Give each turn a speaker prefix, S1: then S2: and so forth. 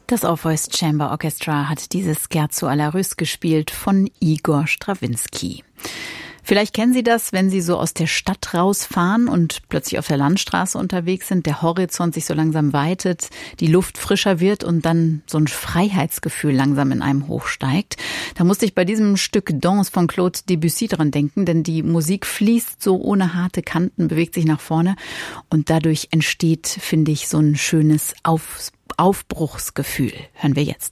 S1: Das Orpheus Chamber Orchestra hat dieses Scherzo alla Russe gespielt von Igor Strawinski. Vielleicht kennen Sie das, wenn Sie so aus der Stadt rausfahren und plötzlich auf der Landstraße unterwegs sind, der Horizont sich so langsam weitet, die Luft frischer wird und dann so ein Freiheitsgefühl langsam in einem hochsteigt. Da musste ich bei diesem Stück Danse von Claude Debussy dran denken, denn die Musik fließt so ohne harte Kanten, bewegt sich nach vorne und dadurch entsteht, finde ich, so ein schönes Aufbruchsgefühl. Hören wir jetzt.